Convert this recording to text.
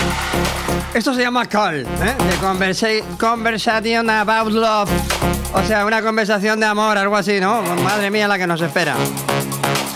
Esto se llama Call, de Conversation About Love. O sea, una conversación de amor, algo así, ¿no? Madre mía, la que nos espera.